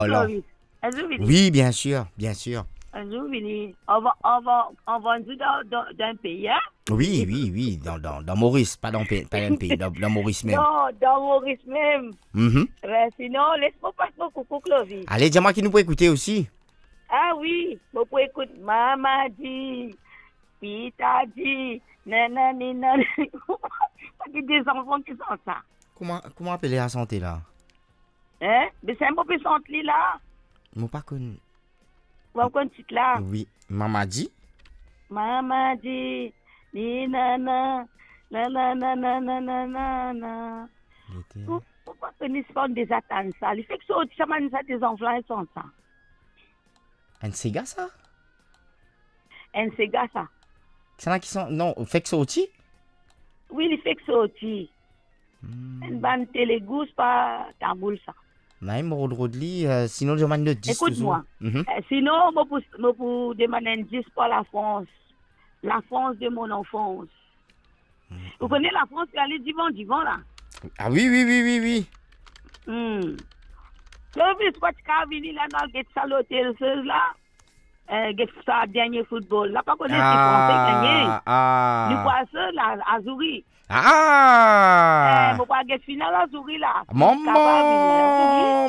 Alors, Clovis. Un jour, Vini. oui, bien sûr, bien sûr. Un jour, Vini. On va nous d'un pays, hein? Oui, oui, oui, dans Maurice, pas dans un pays, dans Maurice même. Non, dans Maurice même. Mhm. Sinon, laisse-moi passer mon coucou, Clovis. Allez, dis-moi qui nous peut écouter aussi. Ah oui, moi pour écouter Maman dit, Pita dit, nanani, nanani. Il y a des enfants qui sont ça. Comment appeler la santé là? Hein? Mais c'est un peu plus centre là. Moi pas connu. Vous connaissez là? Oui, maman dit. Maman dit, ni nana, nanana, nanana. Pourquoi connaissez pas des attentes ça? Il fait que ça m'a dit ça des enfants ils sont ça. Un Sega ça? Un Sega ça. C'est là qui sont non, fait que ça aussi? Oui, il fait que ça aussi. Une bande télégousse pas taboule ça. Non, mon Rodli, sinon je demande de 10 écoute-moi. Sinon, je pour demander un 10 pour la France. La France de mon enfance. Vous connaissez la France qui allait divan là? Ah oui, oui, oui, oui, oui. Clovis, quand tu as venu là dans le salotel, là, ça dernier football. Là, pas connaître les Français gagner. Nous passons là, à Zouri. Mon pas get final à Zouri là. Maman.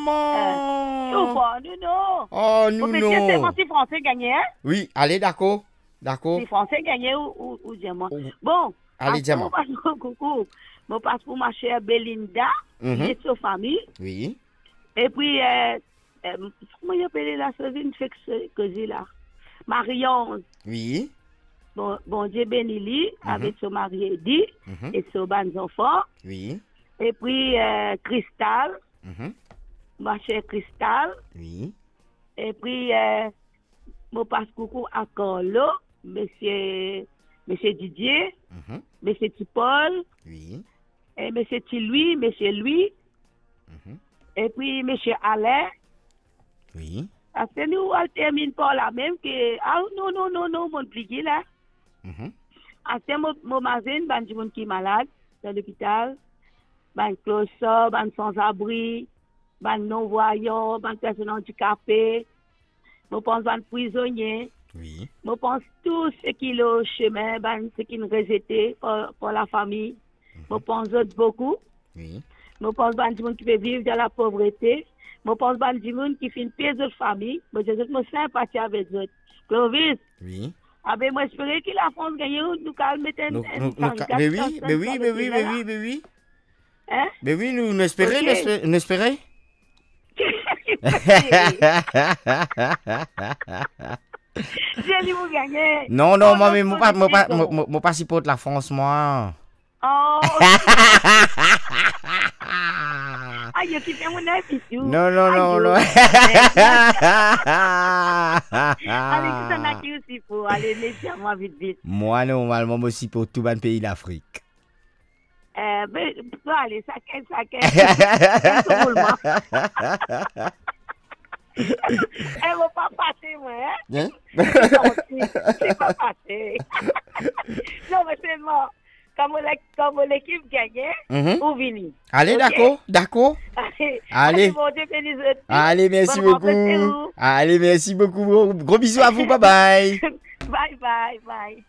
Non. Oh, nous non. Si Français gagner, hein? Oui, allez, d'accord. Si Français gagner ou dis-moi. Bon. Allez, dis-moi. Coucou. Mon passe pour ma chère Belinda, et sa famille. Oui. Et puis, comment il appelle la sœurine que j'ai là? Marion. Oui. Bon Dieu béni avec son mari Eddie et son ban enfants. Oui. Et puis, Cristal. Ma chère Cristal. Oui. Et puis, mon passe coucou à Carlo, monsieur Didier, monsieur Tipol. Oui. Et monsieur Louis, monsieur Louis. Et puis, monsieur Alain. Oui. Après, nous, on termine par la même que. Ah, non, mon plié là. Après, mon mazine, ben, du monde qui est malade dans l'hôpital. Ben, clochard, ben, sans-abri, ben, non-voyant, ben, personne handicapée. Je pense ben, prisonnier. Oui. Je pense tout ce qui est au chemin, ben, ce qui nous rejeté pour la famille. Je pense beaucoup. Oui. Je pense que les gens qui peuvent vivre dans la pauvreté. Je pense que les gens qui font pire de famille. Je suis sympathie avec eux. Clovis. Oui. Ah ben, moi, j'espère que la France gagne. Nous allons mettre un mais oui. Hein? Mais oui, nous espérons. J'ai dit vous gagnez. Non, moi, mais moi pas supporte la France, moi. Oh. Aïe, qui fait mon épisode. Non. Allez, qui s'en a qui aussi pour aller légèrement vite. Moi, normalement, moi aussi pour tout le pays d'Afrique. Ben, allez, ça qu'est. Elle va pas passer, moi, hein? C'est pas passé. Non, mais c'est mort. Comme l'équipe gagnait, ou Vini. Allez, okay? d'accord. Allez. Allez, merci beaucoup. Allez, merci beaucoup. Gros bisous à vous. Bye bye. Bye.